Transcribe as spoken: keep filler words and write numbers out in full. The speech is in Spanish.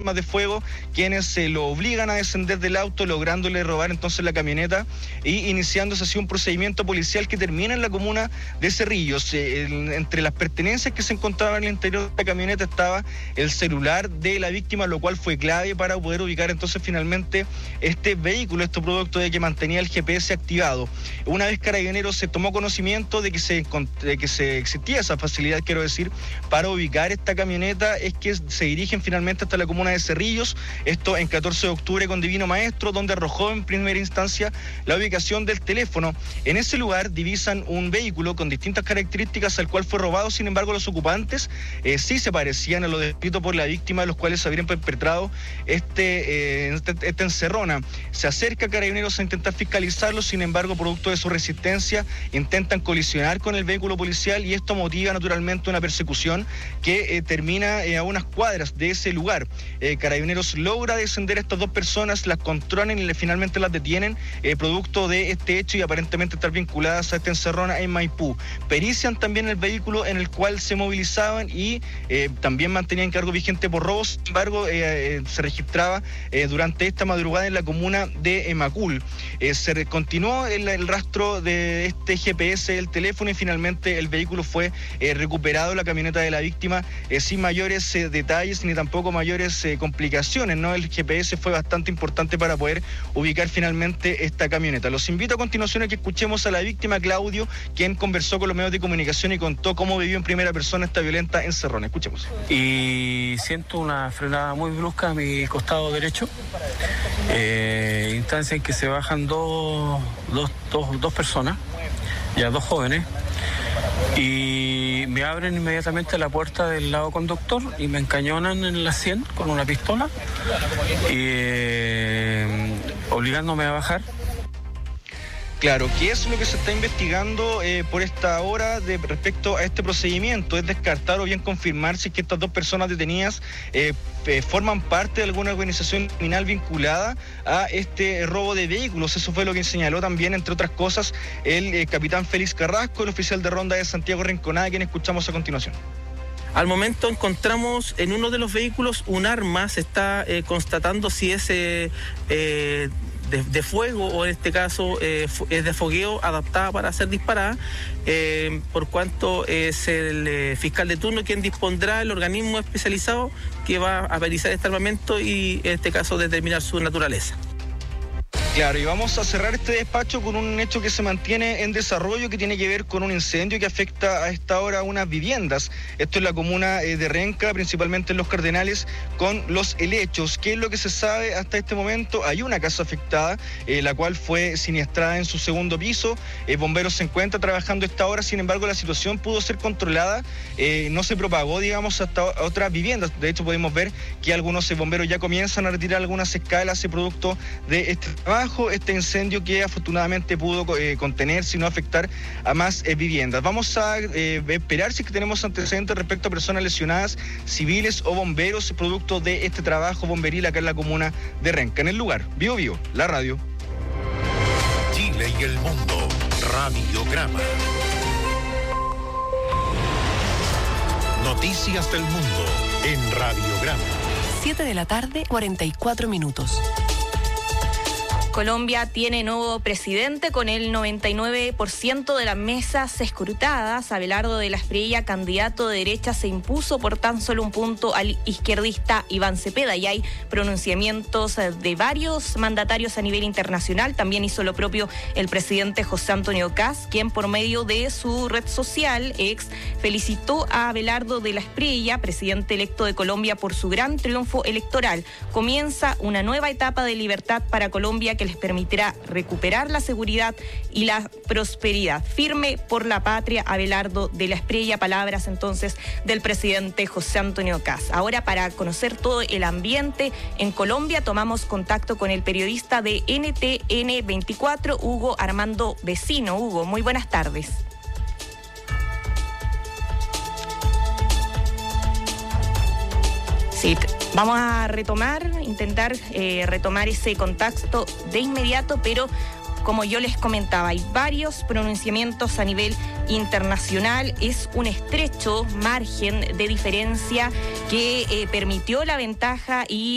armas de fuego, quienes se lo obligan a descender del auto, lográndole robar entonces la camioneta y iniciándose así un procedimiento policial que termina en la comuna de Cerrillos. Eh, el, entre las pertenencias que se encontraban en el interior de la camioneta estaba el celular de la víctima, lo cual fue clave para poder ubicar entonces finalmente este vehículo, esto producto de que mantenía el G P S activado. Una vez Carabineros se tomó conocimiento de que se, de que se existía esa facilidad, quiero decir, para ubicar esta camioneta, es que se dirigen finalmente hasta la comuna de Cerrillos, esto en catorce de octubre con Divino Maestro, donde arrojó en primera instancia la ubicación del teléfono. En ese lugar divisan un vehículo con distintas características al cual fue robado. Sin embargo, los ocupantes eh, sí se parecían a lo descrito por la víctima, los cuales habrían perpetrado este, eh, este, esta encerrona. Se acerca a Carabineros a intentar fiscalizarlo, sin embargo, producto de su resistencia, intentan colisionar con el vehículo policial y esto motiva naturalmente una persecución que eh, termina eh, a unas cuadras de ese lugar. Eh, Carabineros logra descender a estas dos personas, las controlan y finalmente las detienen, eh, producto de este hecho y aparentemente estar vinculadas a esta encerrona en Maipú. Perician también el vehículo en el cual se movilizaban y eh, también mantenían cargo vigente por robos. Sin embargo, eh, eh, se registraba eh, durante esta madrugada en la comuna de Macul. Eh, se continuó el, el rastro de este G P S del teléfono y finalmente el vehículo fue eh, recuperado, la camioneta de la víctima, eh, sin mayores eh, detalles ni tampoco mayores eh, complicaciones, ¿no? El G P S fue bastante importante para poder ubicar finalmente esta camioneta. Los invito a continuación a que escuchemos a la víctima, Claudio, quien conversó con los medios de comunicación y contó cómo vivió en primera persona esta violenta encerrona. Escuchemos. Y siento una frenada muy brusca a mi costado derecho, eh, instancia en que se bajan dos, dos, dos, dos personas, ya dos jóvenes, y me abren inmediatamente la puerta del lado conductor y me encañonan en la sien con una pistola, y, eh, obligándome a bajar. Claro, ¿qué es lo que se está investigando eh, por esta hora de respecto a este procedimiento? Es descartar o bien confirmar si es que estas dos personas detenidas eh, eh, forman parte de alguna organización criminal vinculada a este robo de vehículos. Eso fue lo que señaló también, entre otras cosas, el eh, capitán Félix Carrasco, el oficial de ronda de Santiago Rinconada, quien escuchamos a continuación. Al momento encontramos en uno de los vehículos un arma, se está eh, constatando si es eh, eh, de, de fuego o en este caso eh, es de fogueo adaptada para ser disparada, eh, por cuanto es el eh, fiscal de turno quien dispondrá el organismo especializado que va a analizar este armamento y en este caso determinar su naturaleza. Claro, y vamos a cerrar este despacho con un hecho que se mantiene en desarrollo, que tiene que ver con un incendio que afecta a esta hora a unas viviendas. Esto es la comuna eh, de Renca, principalmente en Los Cardenales, con Los Helechos. ¿Qué es lo que se sabe hasta este momento? Hay una casa afectada, eh, la cual fue siniestrada en su segundo piso. Eh, bomberos se encuentran trabajando a esta hora, sin embargo la situación pudo ser controlada, eh, no se propagó, digamos, hasta otras viviendas. De hecho, podemos ver que algunos eh, bomberos ya comienzan a retirar algunas escalas y producto de este trabajo, este incendio que afortunadamente pudo eh, contenerse y no afectar a más eh, viviendas. Vamos a eh, esperar si es que tenemos antecedentes respecto a personas lesionadas, civiles o bomberos, producto de este trabajo bomberil acá en la comuna de Renca. En el lugar, Bio Bio, la radio. Chile y el mundo, Radiograma. Noticias del mundo en Radiograma. siete de la tarde, cuarenta y cuatro minutos. Colombia tiene nuevo presidente con el noventa y nueve por ciento de las mesas escrutadas. Abelardo de la Espriella, candidato de derecha, se impuso por tan solo un punto al izquierdista Iván Cepeda, y hay pronunciamientos de varios mandatarios a nivel internacional. También hizo lo propio el presidente José Antonio Kast, quien por medio de su red social X felicitó a Abelardo de la Espriella, presidente electo de Colombia, por su gran triunfo electoral. Comienza una nueva etapa de libertad para Colombia que les permitirá recuperar la seguridad y la prosperidad. Firme por la patria, Abelardo de la Espriella. Palabras entonces del presidente José Antonio Kast. Ahora, para conocer todo el ambiente en Colombia, tomamos contacto con el periodista de N T N veinticuatro, Hugo Armando Vecino. Hugo, muy buenas tardes. Sí, vamos a retomar, intentar eh, retomar ese contacto de inmediato, pero como yo les comentaba, hay varios pronunciamientos a nivel internacional. Es un estrecho margen de diferencia que eh, permitió la ventaja y